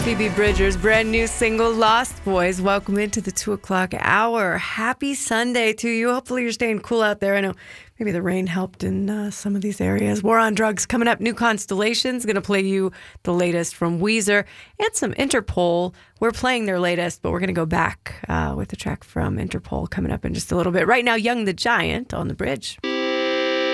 Phoebe Bridgers' brand new single, Lost Boys. Welcome into the 2 o'clock hour. Happy Sunday to you. Hopefully you're staying cool out there. I know maybe the rain helped in some of these areas. War on Drugs coming up. New Constellations. Going to play you the latest from Weezer and some Interpol. We're playing their latest, but we're going to go back with a track from Interpol coming up in just a little bit. Right now, Young the Giant on the Bridge.